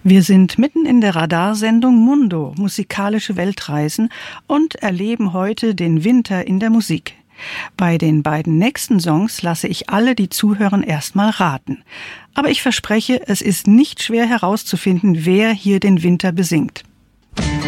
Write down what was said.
Wir sind mitten in der Radarsendung Mundo, musikalische Weltreisen, und erleben heute den Winter in der Musik. Bei den beiden nächsten Songs lasse ich alle, die zuhören, erstmal raten. Aber ich verspreche, es ist nicht schwer herauszufinden, wer hier den Winter besingt.